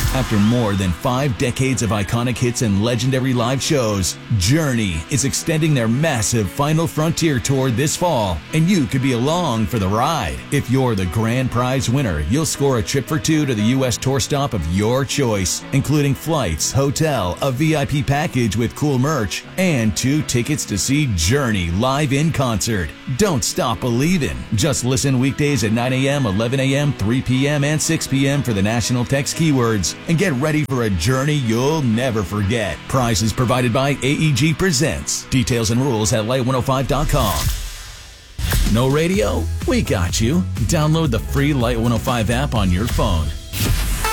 After more than 5 decades of iconic hits and legendary live shows, Journey is extending their massive Final Frontier tour this fall, and you could be along for the ride. If you're the grand prize winner, you'll score a trip for 2 to the U.S. tour stop of your choice, including flights, hotel, a VIP package with cool merch, and 2 tickets to see Journey live in concert. Don't stop believing. Just listen weekdays at 9 a.m., 11 a.m., 3 p.m., and 6 p.m. for the national text keywords, and get ready for a journey you'll never forget. Prizes provided by AEG Presents. Details and rules at light105.com. No radio? We got you. Download the free Light 105 app on your phone.